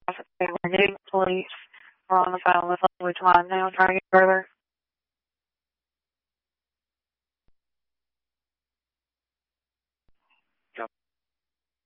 They were getting police. We're on the phone with Which one now, trying to get further.